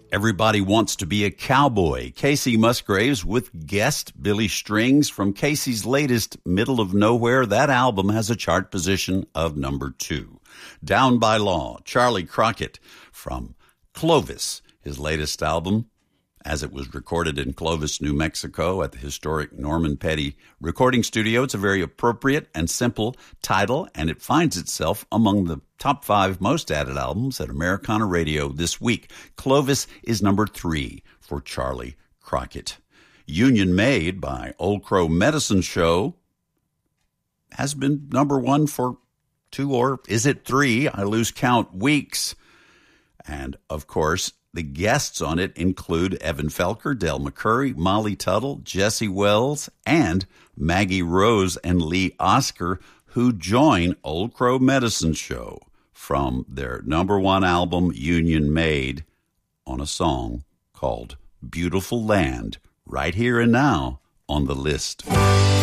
Everybody Wants to Be a Cowboy. Casey Musgraves with guest Billy Strings from Casey's latest Middle of Nowhere. That album has a chart position of number 2. Down by Law, Charlie Crockett from Clovis, his latest album, as it was recorded in Clovis, New Mexico at the historic Norman Petty Recording Studio. It's a very appropriate and simple title, and it finds itself among the top 5 most added albums at Americana Radio this week. Clovis is number 3 for Charlie Crockett. Union Made by Old Crow Medicine Show has been number 1 for 2 or is it 3? I lose count weeks. And, of course, the guests on it include Evan Felker, Del McCurry, Molly Tuttle, Jesse Wells, and Maggie Rose and Lee Oscar, who join Old Crow Medicine Show from their number 1 album, Union Made, on a song called Beautiful Land, right here and now on the list.